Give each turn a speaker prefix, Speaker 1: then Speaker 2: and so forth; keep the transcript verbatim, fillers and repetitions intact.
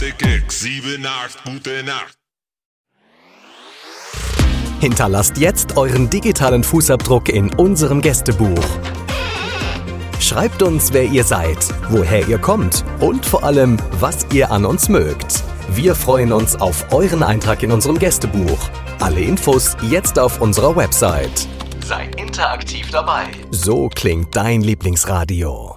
Speaker 1: Tante Keck, sieben, acht, gute Nacht.
Speaker 2: Hinterlasst jetzt euren digitalen Fußabdruck in unserem Gästebuch. Schreibt uns, wer ihr seid, woher ihr kommt und vor allem, was ihr an uns mögt. Wir freuen uns auf euren Eintrag in unserem Gästebuch. Alle Infos jetzt auf unserer Website. Sei interaktiv dabei. So klingt dein Lieblingsradio.